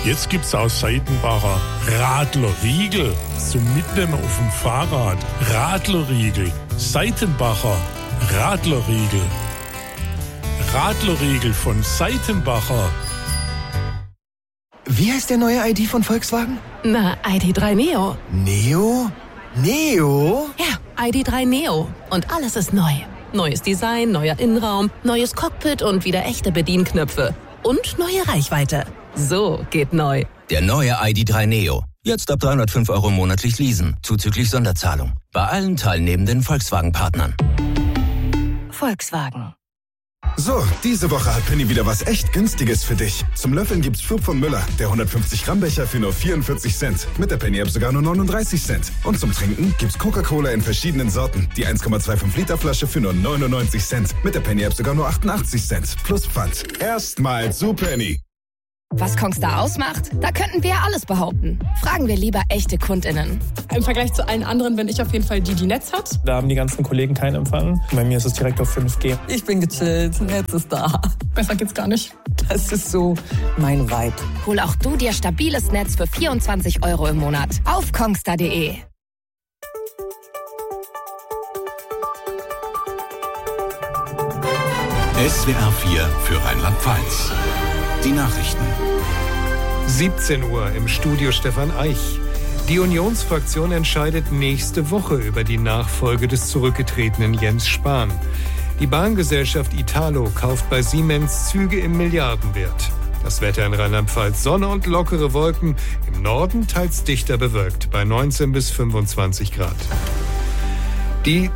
Jetzt gibt's aus Seitenbacher Radlerriegel zum Mitnehmen auf dem Fahrrad. Radlerriegel, Seitenbacher Radlerriegel. Radlerriegel von Seitenbacher. Wie heißt der neue ID von Volkswagen? Na, ID.3 Neo. Neo? Neo? Ja, ID.3 Neo. Und alles ist neu. Neues Design, neuer Innenraum, neues Cockpit und wieder echte Bedienknöpfe. Und neue Reichweite. So geht neu. Der neue ID.3 Neo. Jetzt ab 305 € monatlich leasen, zuzüglich Sonderzahlung. Bei allen teilnehmenden Volkswagen-Partnern. Volkswagen. So, diese Woche hat Penny wieder was echt Günstiges für dich. Zum Löffeln gibt's Flug von Müller, der 150-Gramm-Becher für nur 44 Cent. Mit der Penny-App sogar nur 39 Cent. Und zum Trinken gibt's Coca-Cola in verschiedenen Sorten. Die 1,25-Liter-Flasche für nur 99 Cent. Mit der Penny-App sogar nur 88 Cent. Plus Pfand. Erstmal zu Penny. Was Kongstar ausmacht? Da könnten wir alles behaupten. Fragen wir lieber echte KundInnen. Im Vergleich zu allen anderen bin ich auf jeden Fall die Netz hat. Da haben die ganzen Kollegen keinen Empfang. Bei mir ist es direkt auf 5G. Ich bin gechillt, Netz ist da. Besser geht's gar nicht. Das ist so mein Vibe. Hol auch du dir stabiles Netz für 24 € im Monat. Auf kongstar.de. SWR 4 für Rheinland-Pfalz. Die Nachrichten. 17 Uhr im Studio Stefan Eich. Die Unionsfraktion entscheidet nächste Woche über die Nachfolge des zurückgetretenen Jens Spahn. Die Bahngesellschaft Italo kauft bei Siemens Züge im Milliardenwert. Das Wetter in Rheinland-Pfalz: Sonne und lockere Wolken. Im Norden teils dichter bewölkt bei 19 bis 25 Grad. Die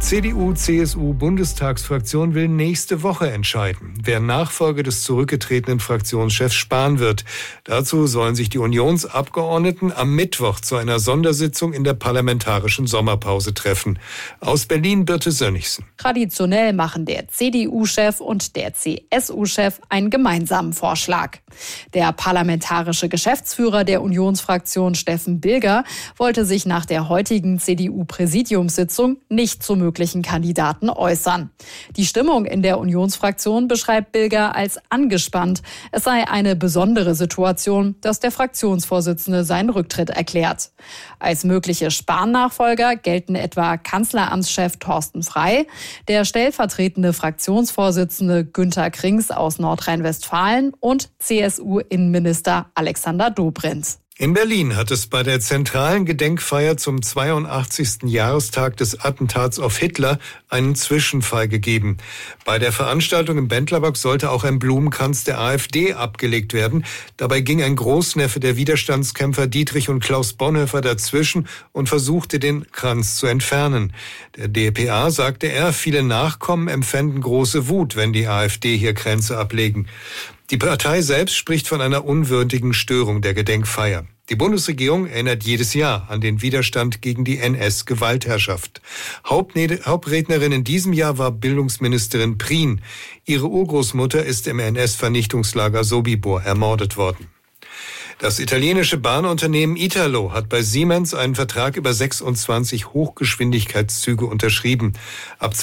CDU-CSU-Bundestagsfraktion will nächste Woche entscheiden, wer Nachfolger des zurückgetretenen Fraktionschefs Spahn wird. Dazu sollen sich die Unionsabgeordneten am Mittwoch zu einer Sondersitzung in der parlamentarischen Sommerpause treffen. Aus Berlin Birte Sönnigsen. Traditionell machen der CDU-Chef und der CSU-Chef einen gemeinsamen Vorschlag. Der parlamentarische Geschäftsführer der Unionsfraktion Steffen Bilger wollte sich nach der heutigen CDU-Präsidiumssitzung nicht zu möglichen Kandidaten äußern. Die Stimmung in der Unionsfraktion beschreibt Bilger als angespannt. Es sei eine besondere Situation, dass der Fraktionsvorsitzende seinen Rücktritt erklärt. Als mögliche Spahn-Nachfolger gelten etwa Kanzleramtschef Thorsten Frey, der stellvertretende Fraktionsvorsitzende Günter Krings aus Nordrhein-Westfalen und CSU-Innenminister Alexander Dobrindt. In Berlin hat es bei der zentralen Gedenkfeier zum 82. Jahrestag des Attentats auf Hitler einen Zwischenfall gegeben. Bei der Veranstaltung im Bendlerbock sollte auch ein Blumenkranz der AfD abgelegt werden. Dabei ging ein Großneffe der Widerstandskämpfer Dietrich und Klaus Bonhoeffer dazwischen und versuchte, den Kranz zu entfernen. Der dpa sagte viele Nachkommen empfänden große Wut, wenn die AfD hier Kränze ablegen. Die Partei selbst spricht von einer unwürdigen Störung der Gedenkfeier. Die Bundesregierung erinnert jedes Jahr an den Widerstand gegen die NS-Gewaltherrschaft. Hauptrednerin in diesem Jahr war Bildungsministerin Prien. Ihre Urgroßmutter ist im NS-Vernichtungslager Sobibor ermordet worden. Das italienische Bahnunternehmen Italo hat bei Siemens einen Vertrag über 26 Hochgeschwindigkeitszüge unterschrieben. Ab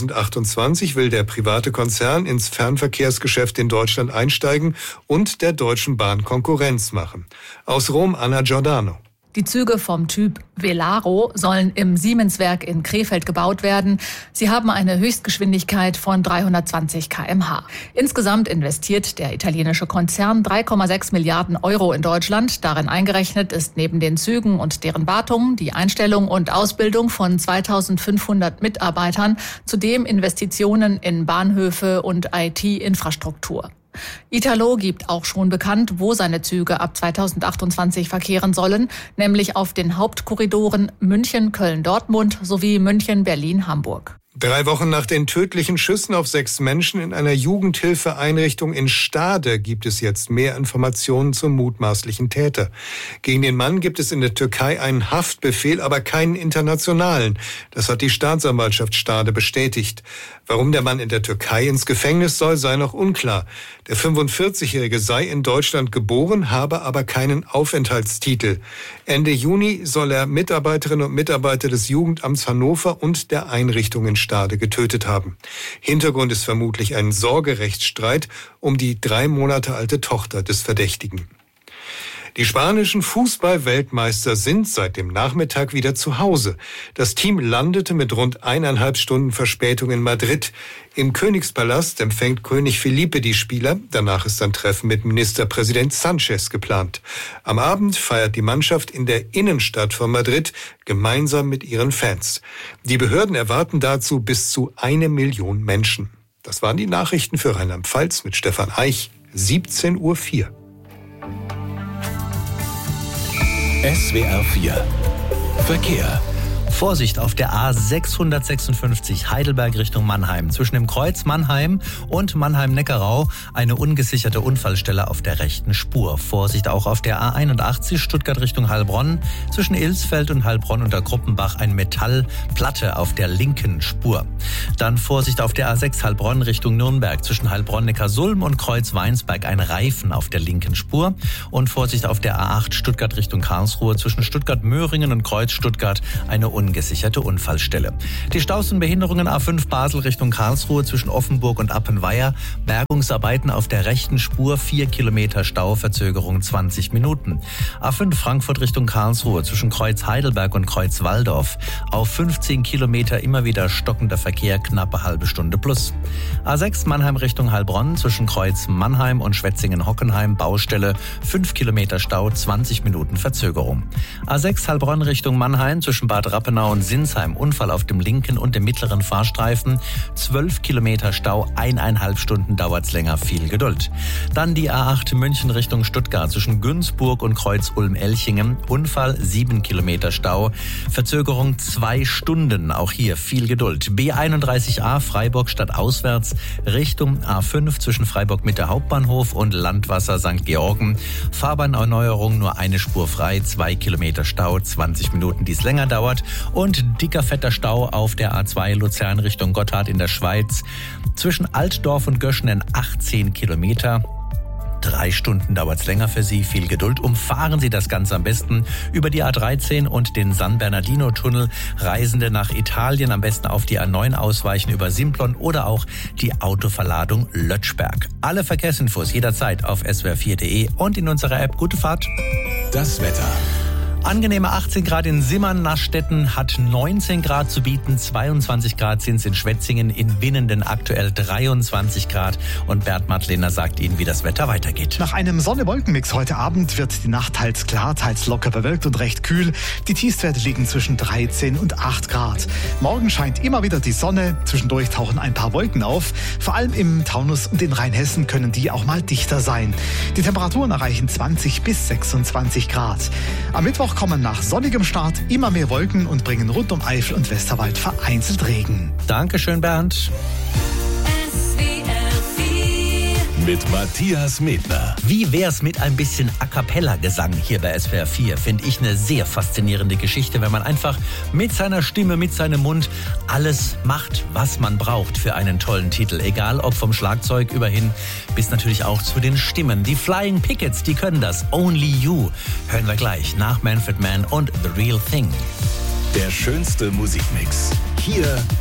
2028 will der private Konzern ins Fernverkehrsgeschäft in Deutschland einsteigen und der Deutschen Bahn Konkurrenz machen. Aus Rom Anna Giordano. Die Züge vom Typ Velaro sollen im Siemens-Werk in Krefeld gebaut werden. Sie haben eine Höchstgeschwindigkeit von 320 km/h. Insgesamt investiert der italienische Konzern 3,6 Milliarden € in Deutschland. Darin eingerechnet ist neben den Zügen und deren Wartung die Einstellung und Ausbildung von 2500 Mitarbeitern, zudem Investitionen in Bahnhöfe und IT-Infrastruktur. Italo gibt auch schon bekannt, wo seine Züge ab 2028 verkehren sollen, nämlich auf den Hauptkorridoren München, Köln, Dortmund sowie München, Berlin, Hamburg. 3 Wochen nach den tödlichen Schüssen auf 6 Menschen in einer Jugendhilfeeinrichtung in Stade gibt es jetzt mehr Informationen zum mutmaßlichen Täter. Gegen den Mann gibt es in der Türkei einen Haftbefehl, aber keinen internationalen. Das hat die Staatsanwaltschaft Stade bestätigt. Warum der Mann in der Türkei ins Gefängnis soll, sei noch unklar. Der 45-Jährige sei in Deutschland geboren, habe aber keinen Aufenthaltstitel. Ende Juni soll er Mitarbeiterinnen und Mitarbeiter des Jugendamts Hannover und der Einrichtung in Stade getötet haben. Hintergrund ist vermutlich ein Sorgerechtsstreit um die 3 Monate alte Tochter des Verdächtigen. Die spanischen Fußball-Weltmeister sind seit dem Nachmittag wieder zu Hause. Das Team landete mit rund 1,5 Stunden Verspätung in Madrid. Im Königspalast empfängt König Felipe die Spieler. Danach ist ein Treffen mit Ministerpräsident Sanchez geplant. Am Abend feiert die Mannschaft in der Innenstadt von Madrid gemeinsam mit ihren Fans. Die Behörden erwarten dazu bis zu 1 Million Menschen. Das waren die Nachrichten für Rheinland-Pfalz mit Stefan Eich, 17:04 Uhr. SWR 4 Verkehr. Vorsicht auf der A656 Heidelberg Richtung Mannheim. Zwischen dem Kreuz Mannheim und Mannheim-Neckarau eine ungesicherte Unfallstelle auf der rechten Spur. Vorsicht auch auf der A81 Stuttgart Richtung Heilbronn. Zwischen Ilsfeld und Heilbronn unter Gruppenbach eine Metallplatte auf der linken Spur. Dann Vorsicht auf der A6 Heilbronn Richtung Nürnberg. Zwischen Heilbronn-Neckarsulm und Kreuz Weinsberg ein Reifen auf der linken Spur. Und Vorsicht auf der A8 Stuttgart Richtung Karlsruhe. Zwischen Stuttgart-Möhringen und Kreuz Stuttgart eine ungesicherte Unfallstelle. Die Staus und Behinderungen A5 Basel Richtung Karlsruhe zwischen Offenburg und Appenweier. Bergungsarbeiten auf der rechten Spur, 4 Kilometer Stau, Verzögerung 20 Minuten. A5 Frankfurt Richtung Karlsruhe zwischen Kreuz Heidelberg und Kreuz Walldorf. Auf 15 Kilometer immer wieder stockender Verkehr, knappe halbe Stunde plus. A6 Mannheim Richtung Heilbronn zwischen Kreuz Mannheim und Schwetzingen-Hockenheim. Baustelle, 5 Kilometer Stau, 20 Minuten Verzögerung. A6 Heilbronn Richtung Mannheim zwischen Bad Rappenau und Sinsheim. Unfall auf dem linken und dem mittleren Fahrstreifen. 12 Kilometer Stau, 1,5 Stunden dauert's länger. Viel Geduld. Dann die A8 München Richtung Stuttgart zwischen Günzburg und Kreuz Ulm-Elchingen. Unfall, 7 Kilometer Stau. Verzögerung 2 Stunden. Auch hier viel Geduld. B31A Freiburg stadtauswärts Richtung A5 zwischen Freiburg Mitte Hauptbahnhof und Landwasser St. Georgen. Fahrbahnerneuerung nur eine Spur frei. 2 Kilometer Stau, 20 Minuten, die es länger dauert. Und dicker, fetter Stau auf der A2 Luzern Richtung Gotthard in der Schweiz. Zwischen Altdorf und Göschenen 18 Kilometer. 3 Stunden dauert es länger für Sie. Viel Geduld. Umfahren Sie das Ganze am besten über die A13 und den San Bernardino-Tunnel. Reisende nach Italien am besten auf die A9 ausweichen über Simplon oder auch die Autoverladung Lötschberg. Alle Verkehrsinfos jederzeit auf swr4.de und in unserer App. Gute Fahrt. Das Wetter. Angenehme 18 Grad in Simmern, Nastetten hat 19 Grad zu bieten, 22 Grad sind es in Schwetzingen, in Winnenden aktuell 23 Grad. Und Bert Madlener sagt Ihnen, wie das Wetter weitergeht. Nach einem Sonne-Wolken-Mix heute Abend wird die Nacht teils klar, teils locker bewölkt und recht kühl. Die Tiefstwerte liegen zwischen 13 und 8 Grad. Morgen scheint immer wieder die Sonne, zwischendurch tauchen ein paar Wolken auf. Vor allem im Taunus und in Rheinhessen können die auch mal dichter sein. Die Temperaturen erreichen 20 bis 26 Grad. Am Mittwoch kommen nach sonnigem Start immer mehr Wolken und bringen rund um Eifel und Westerwald vereinzelt Regen. Dankeschön, Bernd. Mit Matthias Medner. Wie wär's mit ein bisschen A-Cappella-Gesang hier bei SWR 4? Finde ich eine sehr faszinierende Geschichte, wenn man einfach mit seiner Stimme, mit seinem Mund alles macht, was man braucht für einen tollen Titel. Egal ob vom Schlagzeug überhin bis natürlich auch zu den Stimmen. Die Flying Pickets, die können das. Only You hören wir gleich nach Manfred Mann und The Real Thing. Der schönste Musikmix. Hier